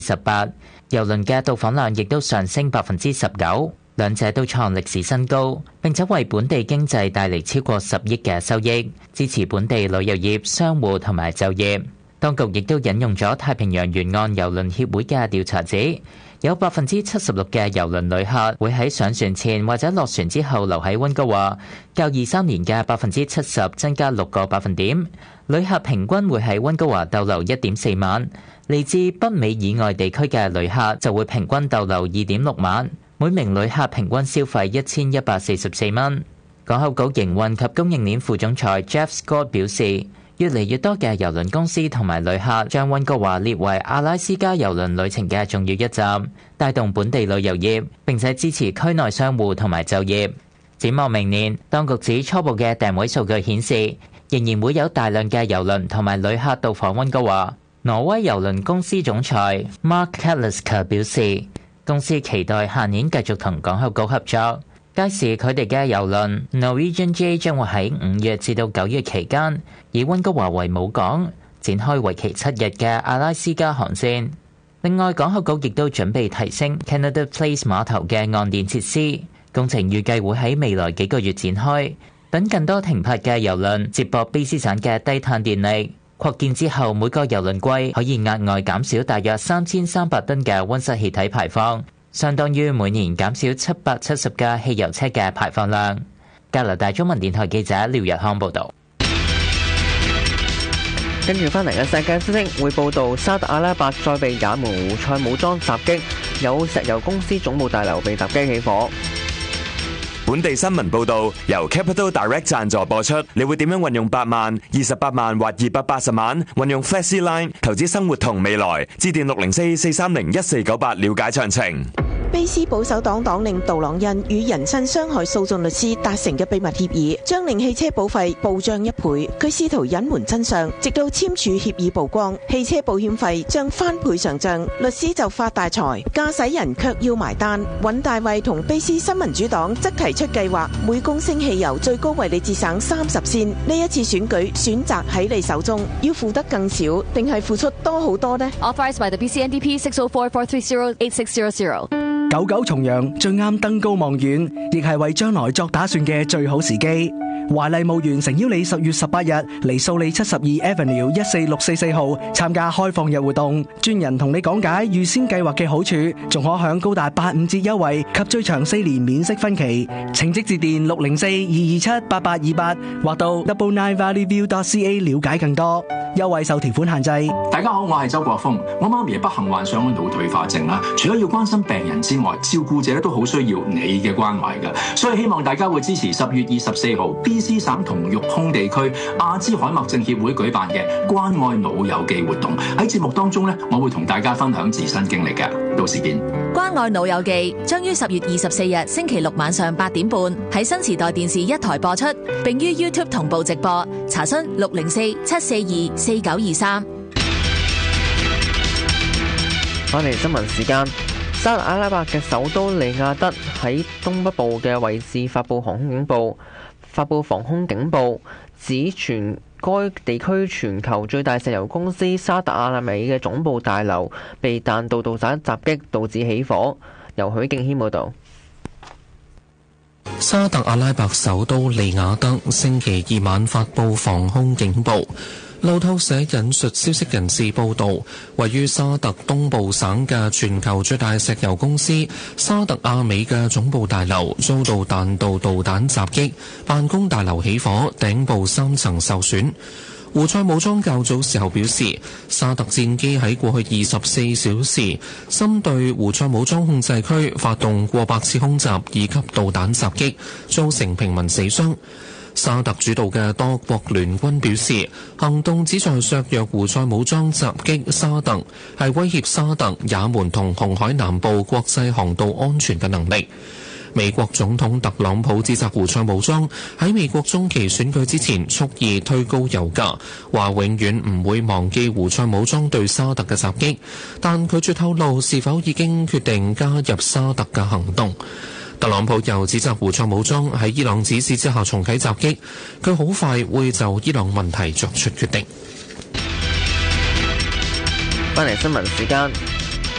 18%，郵輪嘅到訪量亦都上升19%，兩者都創歷史新高，並且為本地經濟帶嚟超過10億嘅收益，支持本地旅遊業、商戶同埋就業。當局亦都引用咗太平洋沿岸郵輪協會嘅調查指，有76%嘅郵輪旅客會喺上船前或者落船之後留喺溫哥華，較23年嘅70%增加6個百分點。旅客平均會喺溫哥華逗留1.4晚，嚟自北美以外地區嘅旅客就會平均逗留2.6晚，每名旅客平均消費1144蚊。港口局營運及供應鏈副總裁 Jeff Scott 表示，越嚟越多嘅郵輪公司同埋旅客將溫哥華列為阿拉斯加郵輪旅程嘅重要一站，帶動本地旅遊業，並且支持區內商戶同埋就業。展望明年，當局指初步嘅訂位數據顯示，仍然會有大量嘅郵輪同埋旅客到訪溫哥華。挪威郵輪公司總裁 Mark Kaliska 表示，公司期待下年繼續同港口局合作。屆時佢哋嘅郵輪 Norwegian J 將會喺5月至到9月期間，以溫哥華為母港，展開為期7日嘅阿拉斯加航線。另外，港口局亦都準備提升 Canada Place 碼頭嘅岸電設施，工程預計會喺未來幾個月展開，等更多停泊嘅郵輪接駁卑斯省嘅低碳電力。擴建之後，每個郵輪季可以額外減少大約3300噸嘅溫室氣體排放，相當於每年減少770架汽油車嘅排放量。加拿大中文電台記者廖日康報導。 跟住翻嚟嘅世界消息會報道，沙特阿拉伯再被也門胡塞武裝襲擊，有石油公司總部大樓被襲擊起火。 本地新聞報導，由 Capital Direct 贊助播出。你會點樣運用8萬、28萬或280萬？運用 FlexiLine 投資生活同未來，致電604-430-1498了解詳情。 卑斯保守黨黨領杜朗恩與人身傷害訴訟律師達成嘅秘密協議，將令汽車保費暴漲1倍。佢試圖隱瞞真相，直到簽署協議曝光，汽車保險費將翻倍上漲，律師就發大財，駕駛人卻要埋單。尹大衛同卑斯新民主黨則提出計劃，每公升汽油最高為你節省30仙。呢一次選舉選擇喺你手中，要付得更少，定係付出多好多呢？ Authorized by the BC NDP 604-430-8600。 九九重陽最啱登高望遠，亦係為將來作打算嘅最好時機。華麗墓園誠邀你10月18日嚟素里72 Avenue 14644號參加開放日活動，專人同你講解預先計劃嘅好處，仲可享高達85折優惠及最長4年免息分期。請即致電604-227-8828或到 999valleyview.ca 了解更多。優惠受條款限制。 大家好，我係周國峰。我媽咪不幸患上腦退化症啦，除咗要關心病人之外，照顧者都好需要你嘅關懷㗎。所以希望大家會支持10月24號 BC 省同育空地區阿茲海默症協會舉辦嘅關愛老友記活動。喺節目當中呢，我會同大家分享自身經歷嘅。到時見。 關愛老友記將於10月24日星期六晚上8點半喺新時代電視1台播出，並於 YouTube 同步直播。查詢604-742-4923。 翻嚟新聞時間，沙特阿拉伯嘅首都利雅得喺東北部嘅位置發布防空警報，指該地區全球最大石油公司沙特阿拉美嘅總部大樓被彈道導彈襲擊，導致起火。由許敬軒報導。 沙特阿拉伯首都利雅得星期二晚發布防空警報。路透社引述消息人士報道，位於沙特東部省嘅全球最大石油公司沙特阿美嘅總部大樓遭到彈道導彈襲擊，辦公大樓起火，頂部3層受損。胡塞武裝較早時候表示，沙特戰機喺過去24小時針對胡塞武裝控制區發動過百次空襲以及導彈襲擊，造成平民死傷。沙特主導嘅多國聯軍表示，行動旨在削弱胡塞武裝襲擊沙特，係威脅沙特、也門同紅海南部國際航道安全嘅能力。美國總統特朗普指責胡塞武裝喺美國中期選舉之前蓄意推高油價，話永遠唔會忘記胡塞武裝對沙特嘅襲擊，但拒絕透露是否已經決定加入沙特嘅行動。特朗普又指責胡塞武裝喺伊朗指示之下重啟襲擊，佢好快會就伊朗問題作出決定。 翻嚟新聞時間。